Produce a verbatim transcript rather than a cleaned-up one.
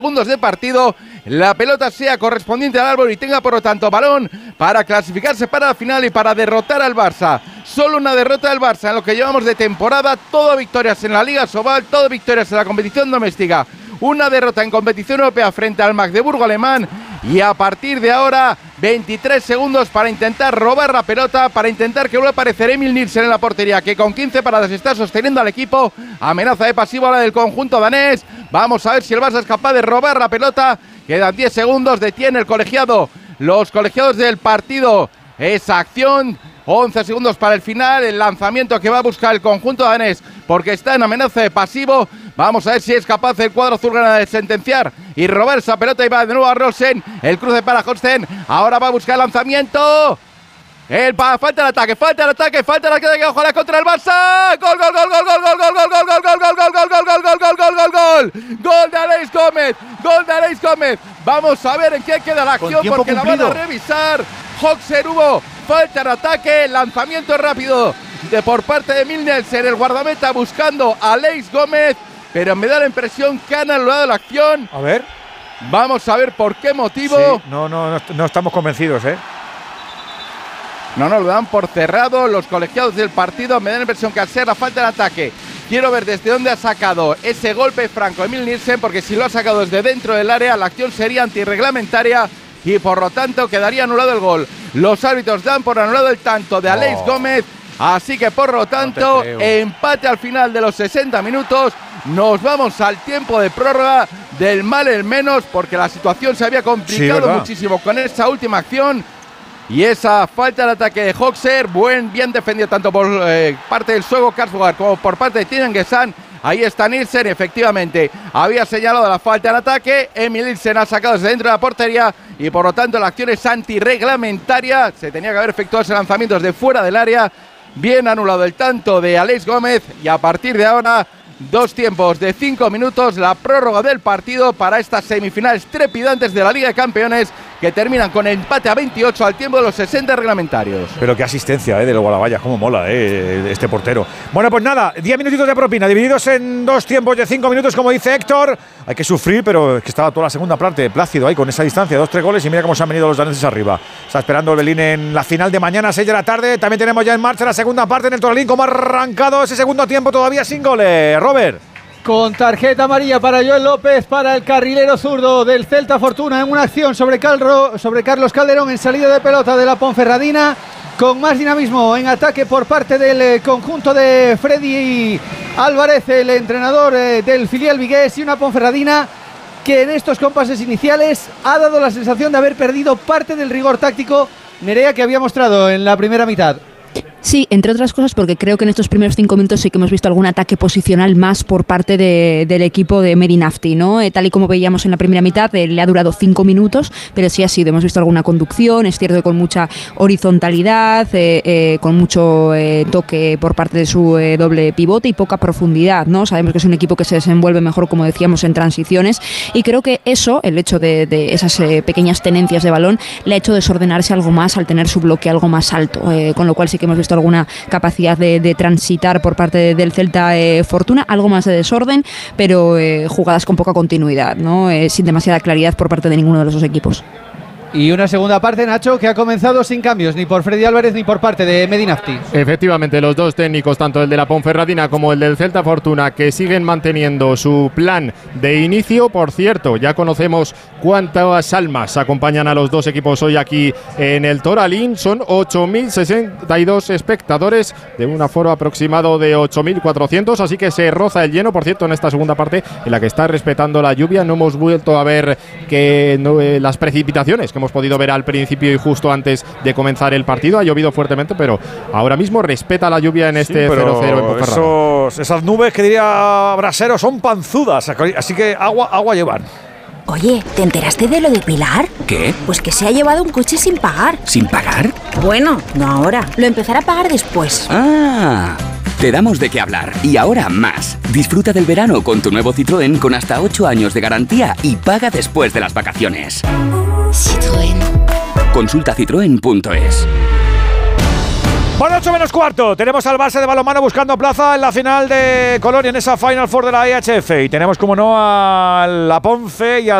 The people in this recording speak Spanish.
segundos de partido, la pelota sea correspondiente al árbol y tenga por lo tanto balón para clasificarse para la final y para derrotar al Barça. Solo una derrota del Barça en lo que llevamos de temporada, todo victorias en la Liga Sobal, todo victorias en la competición doméstica, una derrota en competición europea frente al Magdeburgo alemán y a partir de ahora veintitrés segundos para intentar robar la pelota, para intentar que vuelva a aparecer Emil Nielsen en la portería, que con quince paradas está sosteniendo al equipo. Amenaza de pasivo a la del conjunto danés. Vamos a ver si el Barça es capaz de robar la pelota. Quedan diez segundos, detiene el colegiado, los colegiados del partido esa acción. once segundos para el final, el lanzamiento que va a buscar el conjunto danés porque está en amenaza de pasivo. Vamos a ver si es capaz el cuadro azulgrana de sentenciar y robar esa pelota y va de nuevo a Rosen. El cruce para Holsten, ahora va a buscar el lanzamiento. El pa, falta el ataque, falta el ataque, falta el ataque, ojalá contra el Barça. Gol, gol, gol, gol, gol, gol, gol, gol, gol, gol, gol, gol, gol, gol, gol, gol, gol, gol, gol, gol. Gol de Aleix Gómez, gol de Aleix Gómez. Vamos a ver en qué queda la acción porque la van a revisar. Hoxer hubo falta en ataque, lanzamiento rápido de por parte de Emil Nielsen, el guardameta buscando a Aleix Gómez, pero me da la impresión que han anulado la acción. A ver. Vamos a ver por qué motivo. Sí, no, no, no, no estamos convencidos, ¿eh? No, no, lo dan por cerrado los colegiados del partido. Me da la impresión que al ser la falta de ataque, quiero ver desde dónde ha sacado ese golpe franco Emil Nielsen, porque si lo ha sacado desde dentro del área, la acción sería antirreglamentaria y por lo tanto quedaría anulado el gol. Los árbitros dan por anulado el tanto de Aleix oh. Gómez, así que por lo tanto, no empate al final de los sesenta minutos. Nos vamos al tiempo de prórroga, del mal el menos, porque la situación se había complicado sí, muchísimo con esa última acción. Y esa falta de ataque de Hoxer, buen, bien defendido tanto por eh, parte del sueco Karlsruhe como por parte de Tinen Gesan. Ahí está Nielsen, efectivamente, había señalado la falta de ataque. Emil Nielsen ha sacado desde dentro de la portería y por lo tanto la acción es antirreglamentaria. Se tenía que haber efectuado ese lanzamiento desde fuera del área. Bien anulado el tanto de Aleix Gómez y a partir de ahora dos tiempos de cinco minutos, la prórroga del partido para estas semifinales trepidantes de la Liga de Campeones que terminan con empate a veintiocho al tiempo de los sesenta reglamentarios. Pero qué asistencia eh, del Guadalajara, cómo mola eh, este portero. Bueno, pues nada, diez minutitos de propina, divididos en dos tiempos de cinco minutos, como dice Héctor. Hay que sufrir, pero es que estaba toda la segunda parte plácido ahí con esa distancia, dos, tres goles y mira cómo se han venido los daneses arriba. Está esperando el Berlín en la final de mañana, seis de la tarde. También tenemos ya en marcha la segunda parte en el Toralín, como ha arrancado ese segundo tiempo todavía sin goles. Robert. Con tarjeta amarilla para Joel López, para el carrilero zurdo del Celta Fortuna, en una acción sobre, Calro, sobre Carlos Calderón en salida de pelota de la Ponferradina, con más dinamismo en ataque por parte del conjunto de Freddy Álvarez, el entrenador del filial vigués, y una Ponferradina que en estos compases iniciales ha dado la sensación de haber perdido parte del rigor táctico, Nerea, que había mostrado en la primera mitad. Sí, entre otras cosas porque creo que en estos primeros cinco minutos sí que hemos visto algún ataque posicional más por parte de, del equipo de Mehdi Nafti, ¿no? Eh, tal y como veíamos en la primera mitad, eh, le ha durado cinco minutos, pero sí ha sido, hemos visto alguna conducción, es cierto que con mucha horizontalidad, eh, eh, con mucho eh, toque por parte de su eh, doble pivote y poca profundidad, ¿no? Sabemos que es un equipo que se desenvuelve mejor, como decíamos, en transiciones, y creo que eso, el hecho de, de esas eh, pequeñas tenencias de balón, le ha hecho desordenarse algo más al tener su bloque algo más alto, eh, con lo cual sí que hemos visto alguna capacidad de, de transitar por parte de, del Celta eh, Fortuna, algo más de desorden, pero eh, jugadas con poca continuidad, ¿no? Eh, sin demasiada claridad por parte de ninguno de los dos equipos. Y una segunda parte, Nacho, que ha comenzado sin cambios, ni por Freddy Álvarez ni por parte de Mehdi Nafti. Efectivamente, los dos técnicos, tanto el de la Ponferradina como el del Celta Fortuna, que siguen manteniendo su plan de inicio. Por cierto, ya conocemos cuántas almas acompañan a los dos equipos hoy aquí en el Toralín. Son ocho mil sesenta y dos espectadores de un aforo aproximado de ocho mil cuatrocientos, así que se roza el lleno. Por cierto, en esta segunda parte, en la que está respetando la lluvia, no hemos vuelto a ver que no, eh, las precipitaciones que hemos podido ver al principio y justo antes de comenzar el partido. Ha llovido fuertemente, pero ahora mismo respeta la lluvia en este sí, cero cero en Ponferrada. Esos, esas nubes que diría Brasero son panzudas, así que agua, agua llevan. Oye, ¿te enteraste de lo de Pilar? ¿Qué? Pues que se ha llevado un coche sin pagar. ¿Sin pagar? Bueno, no ahora, lo empezará a pagar después. Ah, te damos de qué hablar y ahora más. Disfruta del verano con tu nuevo Citroën con hasta ocho años de garantía y paga después de las vacaciones. Citroën. Consulta citroen punto es. Bueno, ocho menos cuarto. Tenemos al Barça de balonmano buscando plaza en la final de Colonia, en esa Final Four de la I H F. Y tenemos, como no, a la Ponce y al